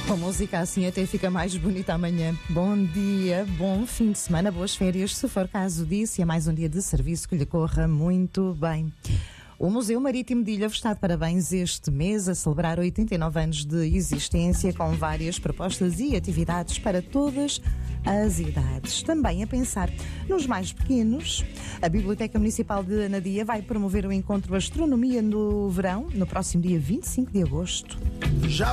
Com música assim até fica mais bonita amanhã. Bom dia, bom fim de semana, boas férias, se for caso disso, e é mais um dia de serviço que lhe corra muito bem. O Museu Marítimo de Ilha está de parabéns este mês a celebrar 89 anos de existência, com várias propostas e atividades para todas as idades. Também a pensar nos mais pequenos, a Biblioteca Municipal de Anadia vai promover o encontro Astronomia no Verão, no próximo dia 25 de agosto.